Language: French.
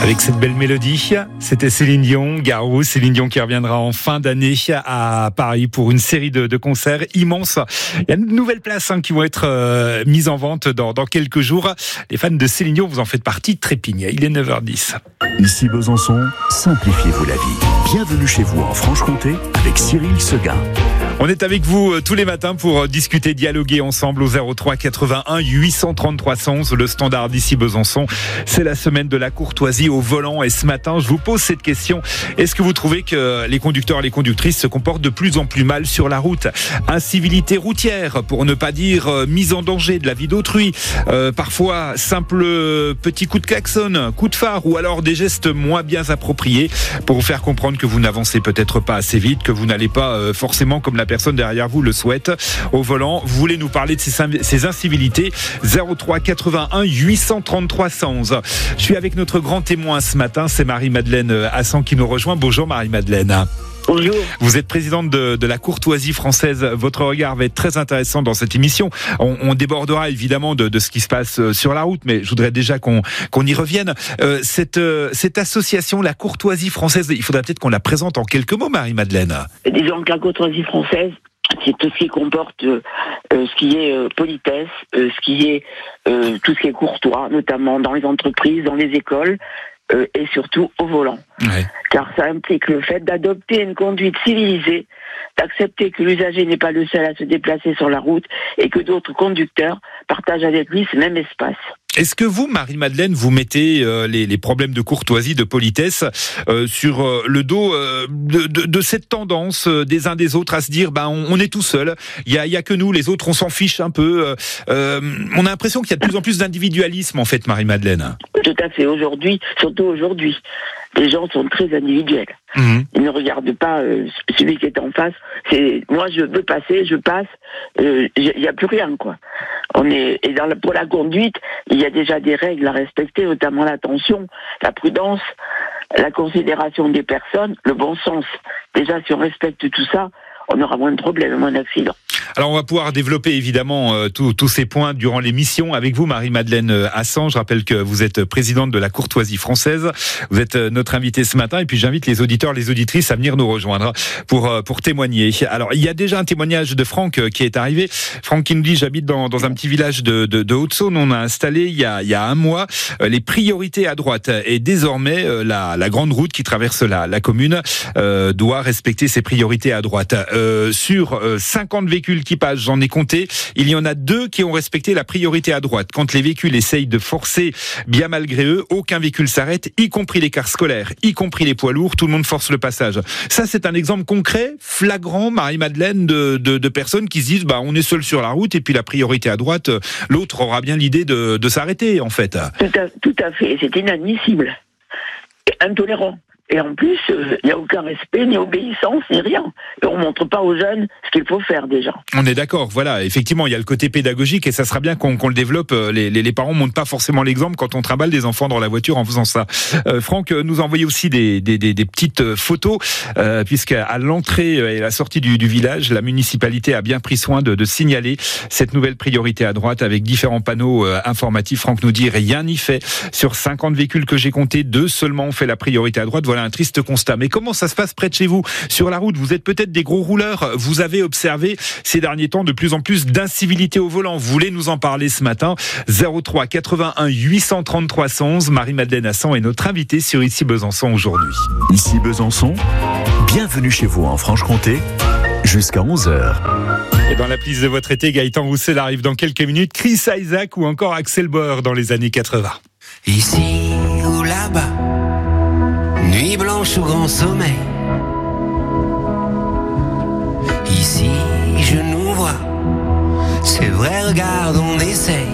Avec cette belle mélodie, c'était Céline Dion, Garou. Céline Dion qui reviendra en fin d'année à Paris pour une série de concerts immenses. Il y a de nouvelles places qui vont être mises en vente dans quelques jours. Les fans de Céline Dion, vous en faites partie, trépignez. Il est 9h10. Ici Besançon, simplifiez-vous la vie. Bienvenue chez vous en Franche-Comté avec Cyril Seguin. On est avec vous tous les matins pour discuter, dialoguer ensemble au 03 81 833 111, le standard d'ici Besançon. C'est la semaine de la courtoisie au volant et ce matin, je vous pose cette question. Est-ce que vous trouvez que les conducteurs et les conductrices se comportent de plus en plus mal sur la route ? Incivilité routière, pour ne pas dire mise en danger de la vie d'autrui. Parfois, simple petit coup de klaxon, coup de phare ou alors des gestes moins bien appropriés pour vous faire comprendre que vous n'avancez peut-être pas assez vite, que vous n'allez pas forcément comme la personne derrière vous le souhaite au volant. Vous voulez nous parler de ces incivilités ? 03 81 833 111. Je suis avec notre grand témoin ce matin, c'est Marie-Madeleine Hassan qui nous rejoint. Bonjour Marie-Madeleine. Bonjour. Vous êtes présidente de la courtoisie française. Votre regard va être très intéressant dans cette émission. On débordera évidemment de ce qui se passe sur la route, mais je voudrais déjà qu'on y revienne. Cette association, la courtoisie française, il faudrait peut-être qu'on la présente en quelques mots, Marie-Madeleine. Disons que la courtoisie française, c'est tout ce qui comporte ce qui est politesse, tout ce qui est courtois, notamment dans les entreprises, dans les écoles, et surtout au volant. Ouais. Car ça implique le fait d'adopter une conduite civilisée, d'accepter que l'usager n'est pas le seul à se déplacer sur la route et que d'autres conducteurs partagent avec lui ce même espace. Est-ce que vous, Marie-Madeleine, vous mettez les problèmes de courtoisie, de politesse sur le dos de cette tendance des uns des autres à se dire on est tout seul, il y a que nous, les autres on s'en fiche un peu. On a l'impression qu'il y a de plus en plus d'individualisme en fait, Marie-Madeleine. Tout à fait, surtout aujourd'hui. Les gens sont très individuels. Mmh. Ils ne regardent pas celui qui est en face. C'est moi, je veux passer, je passe. Il n'y a plus rien, quoi. Pour la conduite, il y a déjà des règles à respecter, notamment l'attention, la prudence, la considération des personnes, le bon sens. Déjà, si on respecte tout ça, on aura moins de problèmes, moins d'accidents. Alors on va pouvoir développer évidemment tous ces points durant l'émission avec vous, Marie-Madeleine Hassan. Je rappelle que vous êtes présidente de la courtoisie française. Vous êtes notre invitée ce matin et puis j'invite les auditeurs, les auditrices à venir nous rejoindre pour témoigner. Alors il y a déjà un témoignage de Franck qui est arrivé. Franck qui nous dit: j'habite dans un petit village de Haute-Saône. On a installé il y a un mois les priorités à droite et désormais la grande route qui traverse la commune doit respecter ses priorités à droite. Sur 50 véhicules qui passent, j'en ai compté, il y en a 2 qui ont respecté la priorité à droite. Quand les véhicules essayent de forcer, bien malgré eux, aucun véhicule s'arrête, y compris les cars scolaires, y compris les poids lourds, tout le monde force le passage. Ça, c'est un exemple concret, flagrant, Marie-Madeleine, de personnes qui se disent on est seul sur la route et puis la priorité à droite, l'autre aura bien l'idée de s'arrêter, en fait. Tout à fait, c'est inadmissible. Et intolérant. Et en plus, il n'y a aucun respect, ni obéissance, ni rien. Et on ne montre pas aux jeunes ce qu'il faut faire déjà. On est d'accord, voilà. Effectivement, il y a le côté pédagogique et ça sera bien qu'on le développe. Les parents ne montrent pas forcément l'exemple quand on trimballe des enfants dans la voiture en faisant ça. Franck nous a envoyé aussi des petites photos, puisqu'à l'entrée et la sortie du village, la municipalité a bien pris soin de signaler cette nouvelle priorité à droite avec différents panneaux informatifs. Franck nous dit: rien n'y fait. Sur 50 véhicules que j'ai comptés, 2 seulement ont fait la priorité à droite. Voilà un triste constat. Mais comment ça se passe près de chez vous ? Sur la route, vous êtes peut-être des gros rouleurs. Vous avez observé ces derniers temps de plus en plus d'incivilité au volant. Vous voulez nous en parler ce matin ? 03 81 833 111. Marie-Madeleine Hassan est notre invitée sur Ici Besançon aujourd'hui. Ici Besançon, bienvenue chez vous en Franche-Comté, jusqu'à 11h. Et dans la playlist de votre été, Gaëtan Roussel arrive dans quelques minutes. Chris Isaak ou encore Axel Bauer dans les années 80. Ici ou là-bas, nuit blanche ou grand sommeil. Ici je nous vois, c'est vrai, regarde, on essaye.